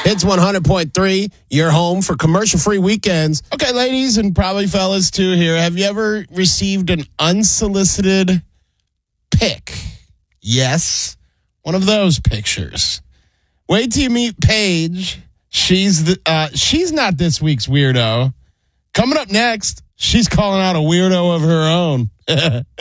Hits 100.3, your home for commercial-free weekends. Okay, ladies and probably fellas too here. Have you ever received an unsolicited pic? Yes, one of those pictures. Wait till you meet Paige. She's not this week's weirdo. Coming up next, she's calling out a weirdo of her own.